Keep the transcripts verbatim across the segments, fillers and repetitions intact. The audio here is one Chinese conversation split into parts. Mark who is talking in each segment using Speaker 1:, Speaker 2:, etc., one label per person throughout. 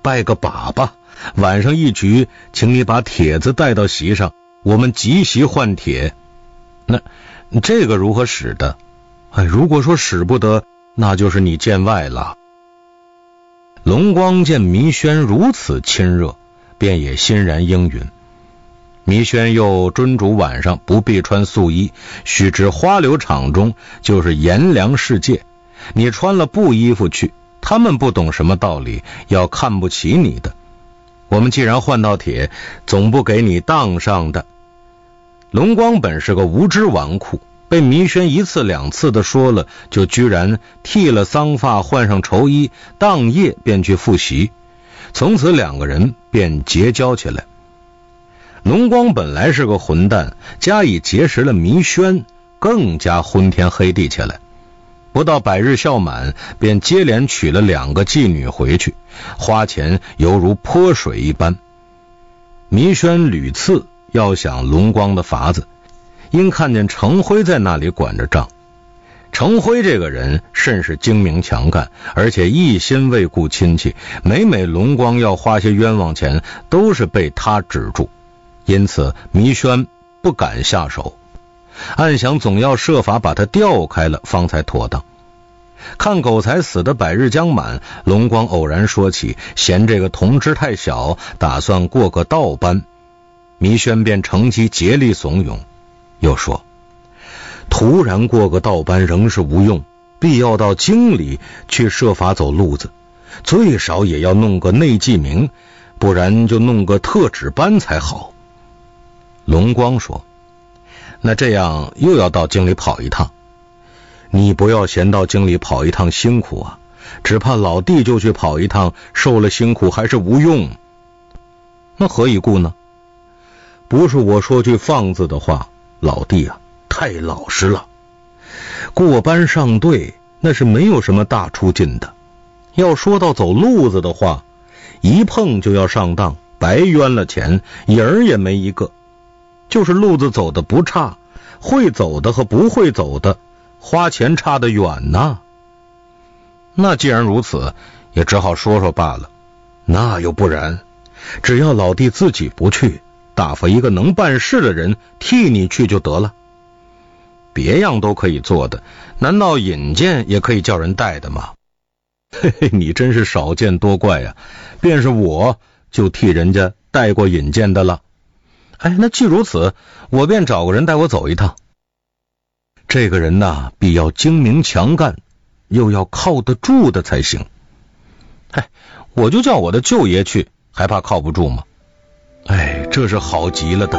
Speaker 1: 拜个把吧，晚上一局，请你把帖子带到席上，我们集席换帖。那这个如何使的？哎，如果说使不得，那就是你见外了。龙光见弥轩如此亲热，便也欣然应允。弥轩又遵嘱晚上不必穿素衣，须知花柳场中就是炎凉世界，你穿了布衣服去，他们不懂什么道理，要看不起你的。我们既然换到帖，总不给你当上的。龙光本是个无知纨绔，被弥轩一次两次的说了，就居然剃了丧发，换上绸衣，当夜便去复习。从此两个人便结交起来。龙光本来是个混蛋，加以结识了弥轩，更加昏天黑地起来。不到百日孝满，便接连娶了两个妓女回去，花钱犹如泼水一般。弥轩屡次要想龙光的法子，因看见程辉在那里管着账。程辉这个人甚是精明强干，而且一心为顾亲戚，每每龙光要花些冤枉钱，都是被他止住。因此弥轩不敢下手，暗想总要设法把他调开了，方才妥当。看狗才死的百日将满，龙光偶然说起，嫌这个童枝太小，打算过个道班。弥轩便乘机竭力怂恿，又说突然过个道班仍是无用，必要到京里去设法走路子，最少也要弄个内记名，不然就弄个特指班才好。龙光说，那这样又要到京里跑一趟，你不要嫌到京里跑一趟辛苦啊，只怕老弟就去跑一趟，受了辛苦还是无用。那何以故呢？不是我说句放字的话，老弟啊太老实了，过班上队那是没有什么大出进的，要说到走路子的话，一碰就要上当，白冤了钱，影儿也没一个。就是路子走的不差，会走的和不会走的花钱差得远呐。那既然如此，也只好说说罢了。那又不然，只要老弟自己不去，打发一个能办事的人替你去就得了。别样都可以做的，难道引荐也可以叫人带的吗？嘿嘿，你真是少见多怪呀、啊！便是我就替人家带过引荐的了。哎，那既如此，我便找个人带我走一趟。这个人呐，必要精明强干，又要靠得住的才行。哎，我就叫我的舅爷去，还怕靠不住吗？哎，这是好极了的。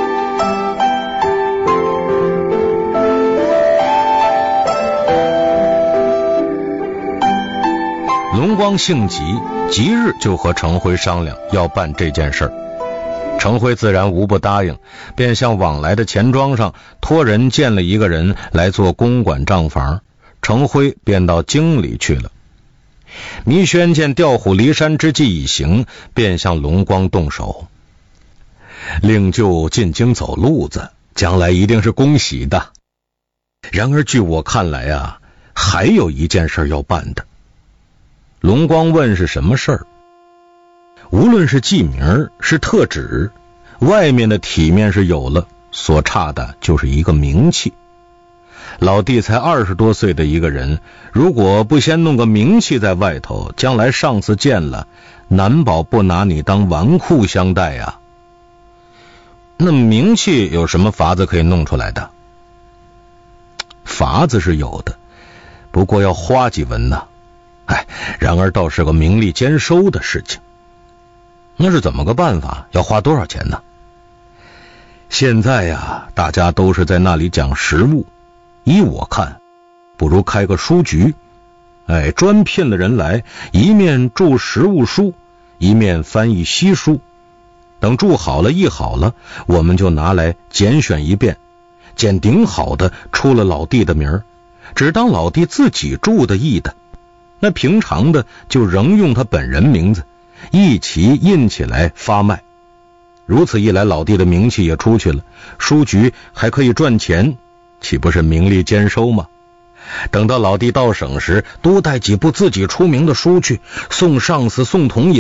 Speaker 1: 龙光性急，即日就和程辉商量要办这件事儿。程辉自然无不答应，便向往来的钱庄上托人见了一个人来做公管账房，程辉便到京里去了。弥轩见调虎离山之计已行，便向龙光动手，令舅进京走路子，将来一定是恭喜的。然而据我看来啊，还有一件事要办的。龙光问是什么事儿？无论是记名是特指，外面的体面是有了，所差的就是一个名气。老弟才二十多岁的一个人，如果不先弄个名气在外头，将来上司见了，难保不拿你当纨绔相待啊。那名气有什么法子可以弄出来的？法子是有的，不过要花几文呢。哎，然而倒是个名利兼收的事情。那是怎么个办法？要花多少钱呢？现在呀，大家都是在那里讲实务，依我看，不如开个书局，哎，专聘了人来，一面著实务书，一面翻译西书。等著好了，译好了，我们就拿来拣选一遍，拣顶好的，出了老弟的名儿，只当老弟自己著的译的。那平常的就仍用他本人名字一起印起来发卖。如此一来，老弟的名气也出去了，书局还可以赚钱，岂不是名利兼收吗？等到老弟到省时，多带几部自己出名的书去，送上司送同